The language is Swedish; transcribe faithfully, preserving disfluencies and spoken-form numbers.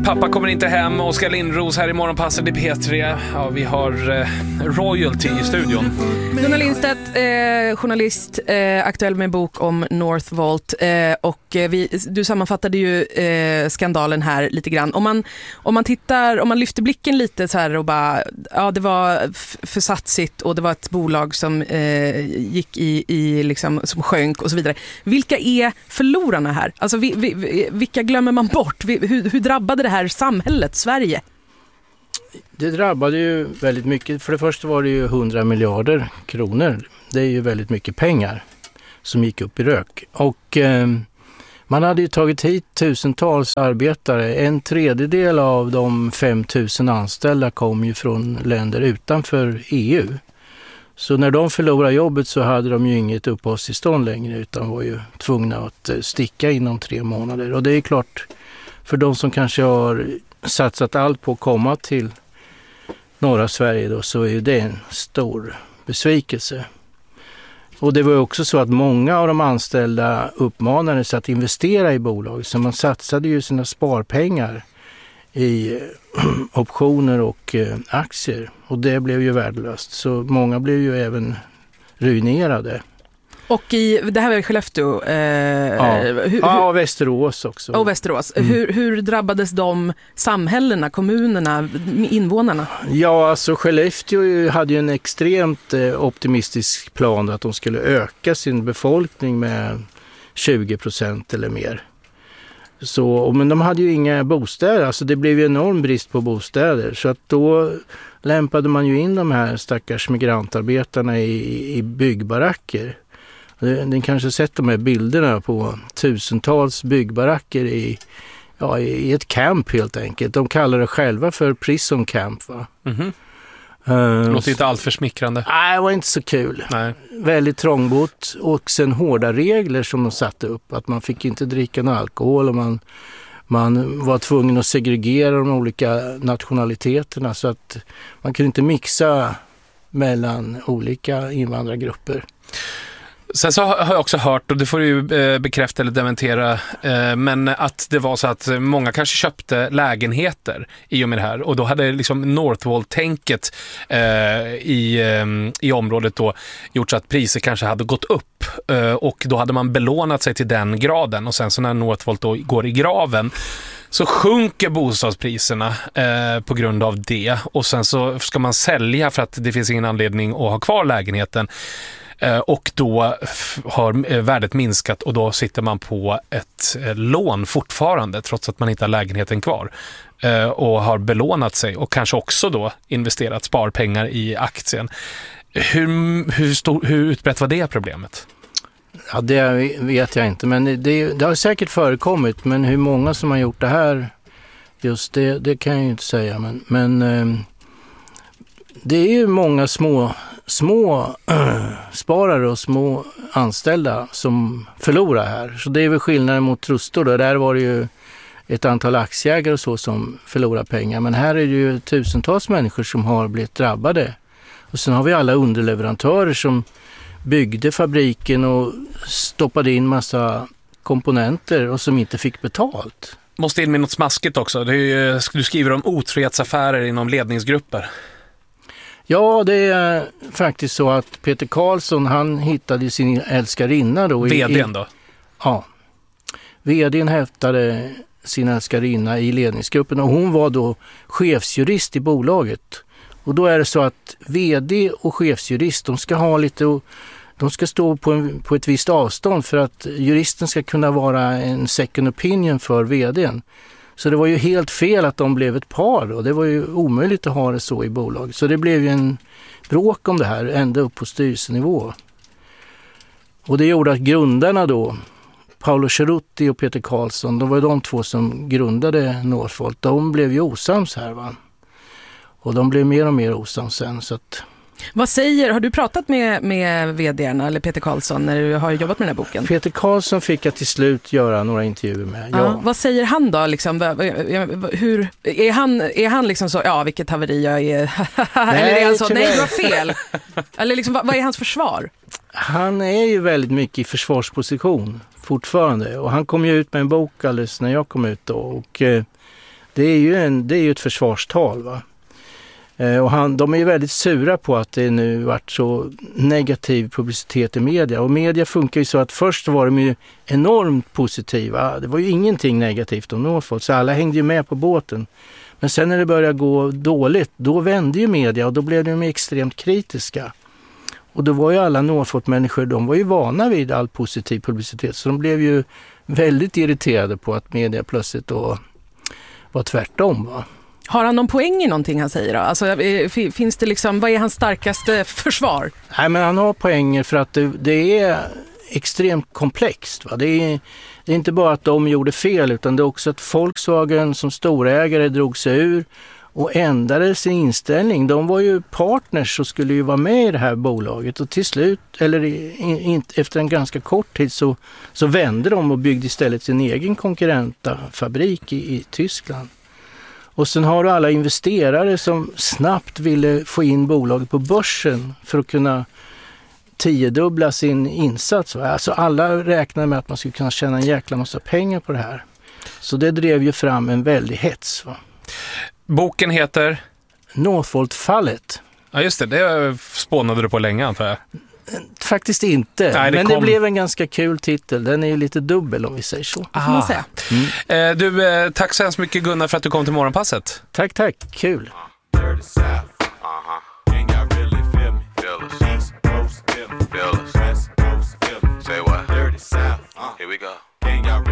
Pappa kommer inte hem. Oskar Lindros här i Morgonpasset i P tre. Ja, vi har eh, Royalty i studion. Gunnar Lindstedt, eh, journalist, eh, aktuell med en bok om Northvolt. Eh, och vi, du sammanfattade ju eh, skandalen här lite grann. Om man, om man tittar, om man lyfter blicken lite så här och bara, ja, det var f- försatsigt och det var ett bolag som eh, gick i, i liksom, som sjönk och så vidare. Vilka är förlorarna här? Alltså vi, vi, vilka glömmer man bort? Vi, hur, hur drabbade det här samhället, Sverige? Det drabbade ju väldigt mycket. För det första var det ju hundra miljarder kronor. Det är ju väldigt mycket pengar som gick upp i rök. Och eh, man hade ju tagit hit tusentals arbetare. En tredjedel av de fem tusen anställda kom ju från länder utanför E U. Så när de förlorade jobbet så hade de ju inget uppehållstillstånd längre utan var ju tvungna att sticka inom tre månader. Och det är klart, för de som kanske har satsat allt på att komma till norra Sverige då, så är det en stor besvikelse. Och det var också så att många av de anställda uppmanades att investera i bolag. Så man satsade ju sina sparpengar i optioner och aktier. Och det blev ju värdelöst. Så många blev ju även ruinerade. Och i, det här var i Skellefteå. Eh, ja. Hur, hur, ja, och Västerås också. Och Västerås. Mm. Hur, hur drabbades de samhällena, kommunerna, invånarna? Ja, alltså Skellefteå hade ju en extremt optimistisk plan att de skulle öka sin befolkning med tjugo procent eller mer. Så, men de hade ju inga bostäder, alltså det blev ju enorm brist på bostäder. Så att då lämpade man ju in de här stackars migrantarbetarna i, i byggbaracker. Ni kanske sett de här bilderna på tusentals byggbaracker i, ja, i ett camp helt enkelt. De kallar det själva för prison camp, va? Mm-hmm. Uh, det låter inte allt för smickrande. Nej, det var inte så kul. Nej. Väldigt trångbott och sen hårda regler som de satte upp. Att man fick inte dricka någon alkohol och man, man var tvungen att segregera de olika nationaliteterna så att man kunde inte mixa mellan olika invandrargrupper. Sen så har jag också hört, och det får du ju bekräfta eller dementera, men att det var så att många kanske köpte lägenheter i och med det här. Och då hade liksom Northvolt-tänket i, i området då gjort så att priser kanske hade gått upp. Och då hade man belånat sig till den graden. Och sen så när Northvolt då går i graven så sjunker bostadspriserna eh, på grund av det. Och sen så ska man sälja för att det finns ingen anledning att ha kvar lägenheten. Och då har värdet minskat och då sitter man på ett lån fortfarande trots att man inte har lägenheten kvar och har belånat sig och kanske också då investerat sparpengar i aktien. Hur, hur, stor, hur utbrett var det problemet? Ja, det vet jag inte, men det, det har säkert förekommit, men hur många som har gjort det här just det, det kan jag ju inte säga, men, men det är ju många små små äh, sparare och små anställda som förlorar här. Så det är väl skillnaden mot Trustor. Då. Där var det ju ett antal aktieägare och så som förlorar pengar. Men här är det ju tusentals människor som har blivit drabbade. Och sen har vi alla underleverantörer som byggde fabriken och stoppade in massa komponenter och som inte fick betalt. Måste in med något smaskigt också. Det är ju, du skriver om otrohetsaffärer inom ledningsgrupper. Ja, det är faktiskt så att Peter Karlsson, han hittade sin älskarinna då. V D:n då? Ja. V D:n häftade sin älskarinna i ledningsgruppen och hon var då chefsjurist i bolaget. Och då är det så att V D och chefsjurist, de ska ha lite, de ska stå på, en, på ett visst avstånd för att juristen ska kunna vara en second opinion för V D:n. Så det var ju helt fel att de blev ett par och det var ju omöjligt att ha det så i bolaget. Så det blev ju en bråk om det här ända upp på styrelsenivå. Och det gjorde att grundarna då, Paolo Cerutti och Peter Karlsson, de var de två som grundade Northvolt. De blev ju osams här, va. Och de blev mer och mer osams sen, så att... Vad säger, har du pratat med, med vd:arna eller Peter Karlsson när du har jobbat med den här boken? Peter Karlsson fick jag till slut göra några intervjuer med. Ja. Ja, vad säger han då? Liksom, hur, är, han, är han liksom så, ja vilket haveri jag är? Nej, eller är han så, tyvärr. nej det var fel? Eller liksom, vad, vad är hans försvar? Han är ju väldigt mycket i försvarsposition fortfarande. Och han kom ju ut med en bok alldeles när jag kom ut då. Och eh, Det är ju, en, det är ju ett försvarstal, va. Eh, och han, de är ju väldigt sura på att det nu varit så negativ publicitet i media. Och media funkar ju så att först var de ju enormt positiva. Det var ju ingenting negativt om Northvolt, så alla hängde ju med på båten. Men sen när det började gå dåligt, då vände ju media och då blev de extremt kritiska. Och då var ju alla Northvolt-människor, de var ju vana vid all positiv publicitet. Så de blev ju väldigt irriterade på att media plötsligt då var tvärtom, va. Har han någon poäng i någonting han säger då? Alltså, finns det liksom, vad är hans starkaste försvar? Nej, men han har poänger för att det, det är extremt komplext, va? Det är, det är inte bara att de gjorde fel, utan det är också att Volkswagen som storägare drog sig ur och ändrade sin inställning. De var ju partners och skulle ju vara med i det här bolaget, och till slut, eller in, in, efter en ganska kort tid så, så vände de och byggde istället sin egen konkurrenta fabrik i, i Tyskland. Och sen har du alla investerare som snabbt ville få in bolaget på börsen för att kunna tiodubbla sin insats. Alltså alla räknade med att man skulle kunna tjäna en jäkla massa pengar på det här. Så det drev ju fram en väldig hets, va. Boken heter? Northvolt-fallet. Ja, just det. Det spånade du på länge, antar jag. Faktiskt inte, Nej, det men kom... det blev en ganska kul titel. Den är ju lite dubbel om vi säger så. Ah. Får man säga. Mm. Eh, du, eh, tack så hemskt mycket Gunnar för att du kom till Morgonpasset. Tack, tack. Kul. Say what? Dirty South. Uh, here we go.